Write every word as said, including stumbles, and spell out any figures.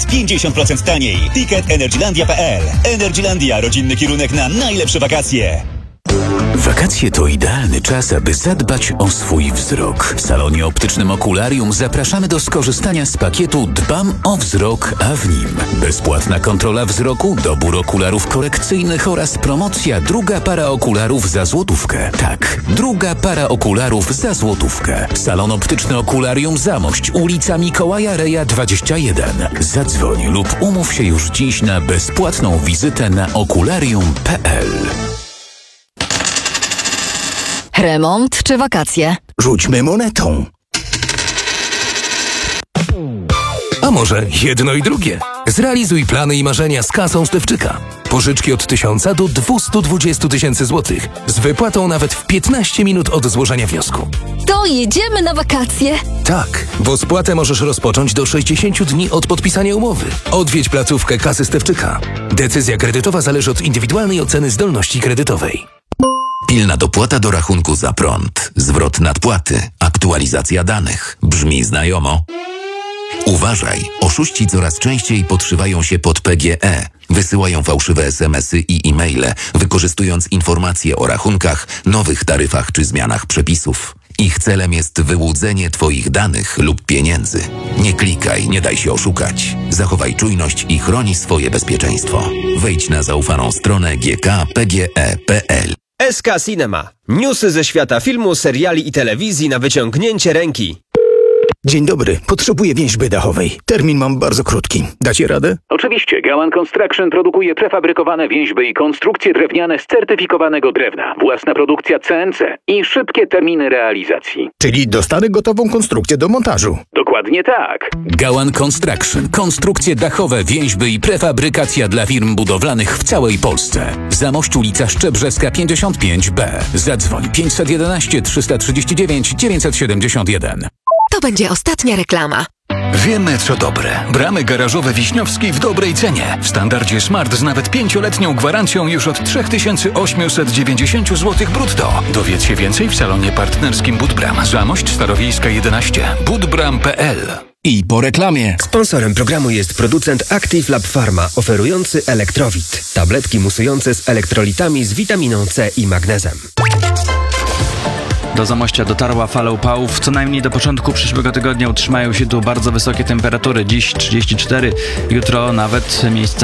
teraz pięćdziesiąt procent taniej. Ticket energylandia kropka p l. Energylandia, rodzinny kierunek na najlepsze wakacje. Wakacje to idealny czas, aby zadbać o swój wzrok. W salonie optycznym Okularium zapraszamy do skorzystania z pakietu Dbam o wzrok, a w nim bezpłatna kontrola wzroku, dobór okularów korekcyjnych oraz promocja druga para okularów za złotówkę. Tak, druga para okularów za złotówkę. Salon optyczny Okularium Zamość, ulica Mikołaja Reja dwadzieścia jeden. Zadzwoń lub umów się już dziś na bezpłatną wizytę na okularium kropka p l. Remont czy wakacje? Rzućmy monetą. A może jedno i drugie? Zrealizuj plany i marzenia z kasą Stefczyka. Pożyczki od tysiąca do dwustu dwudziestu tysięcy złotych. Z wypłatą nawet w piętnaście minut od złożenia wniosku. To jedziemy na wakacje! Tak, bo spłatę możesz rozpocząć do sześćdziesięciu dni od podpisania umowy. Odwiedź placówkę kasy Stefczyka. Decyzja kredytowa zależy od indywidualnej oceny zdolności kredytowej. Pilna dopłata do rachunku za prąd, zwrot nadpłaty, aktualizacja danych. Brzmi znajomo? Uważaj, oszuści coraz częściej podszywają się pod P G E. Wysyłają fałszywe es em esy i e-maile, wykorzystując informacje o rachunkach, nowych taryfach czy zmianach przepisów. Ich celem jest wyłudzenie Twoich danych lub pieniędzy. Nie klikaj, nie daj się oszukać. Zachowaj czujność i chroni swoje bezpieczeństwo. Wejdź na zaufaną stronę g k p g e kropka p l. S K Cinema. Newsy ze świata filmu, seriali i telewizji na wyciągnięcie ręki. Dzień dobry, potrzebuję więźby dachowej. Termin mam bardzo krótki. Dacie radę? Oczywiście. Gowan Construction produkuje prefabrykowane więźby i konstrukcje drewniane z certyfikowanego drewna. Własna produkcja C N C i szybkie terminy realizacji. Czyli dostanę gotową konstrukcję do montażu. Dokładnie tak. Gowan Construction. Konstrukcje dachowe, więźby i prefabrykacja dla firm budowlanych w całej Polsce. Zamość, ulica Szczebrzeska pięćdziesiąt pięć B. Zadzwoń pięćset jedenaście trzysta trzydzieści dziewięć dziewięćset siedemdziesiąt jeden. To będzie ostatnia reklama. Wiemy, co dobre. Bramy garażowe Wiśniowskiej w dobrej cenie. W standardzie Smart z nawet pięcioletnią gwarancją już od trzy tysiące osiemset dziewięćdziesiąt złotych brutto. Dowiedz się więcej w salonie partnerskim Budbram. Zamość Starowiejska jedenaście. budbram kropka p l. I po reklamie. Sponsorem programu jest producent Active Lab Pharma, oferujący Elektrowit. Tabletki musujące z elektrolitami z witaminą C i magnezem. Do Zamościa dotarła fala upałów. Co najmniej do początku przyszłego tygodnia utrzymają się tu bardzo wysokie temperatury. Dziś trzydzieści cztery, jutro nawet miejsca